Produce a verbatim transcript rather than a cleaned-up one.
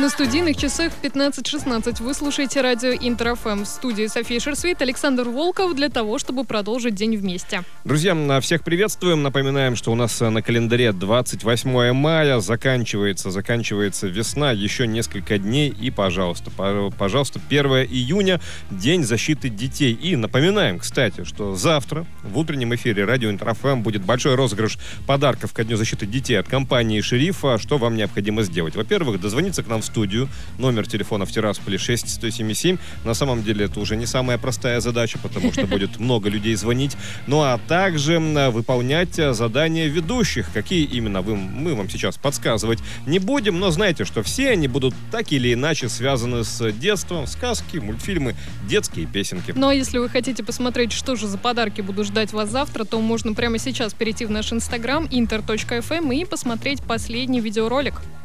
На студийных часах пятнадцать шестнадцать. Вы слушаете радио Интер эф эм. В студии София Шерсвит, Александр Волков для того, чтобы продолжить день вместе. Друзья, всех приветствуем. Напоминаем, что у нас на календаре двадцать восьмое мая. Заканчивается, заканчивается весна. Еще несколько дней. И, пожалуйста, пожалуйста, первое июня, День защиты детей. И напоминаем, кстати, что завтра в утреннем эфире радио Интер эф эм будет большой розыгрыш подарков ко Дню защиты детей от компании «Шерифа». Что вам необходимо сделать? Во-первых, дозвониться к нам в студию. Номер телефона в Тирасполе шесть сто семьдесят семь. На самом деле это уже не самая простая задача, потому что будет много людей звонить. Ну а также выполнять задания ведущих. Какие именно, вы, мы вам сейчас подсказывать не будем, но знайте, что все они будут так или иначе связаны с детством. Сказки, мультфильмы, детские песенки. Ну а если вы хотите посмотреть, что же за подарки будут ждать вас завтра, то можно прямо сейчас перейти в наш инстаграм интер точка эф эм и посмотреть последний видеоролик.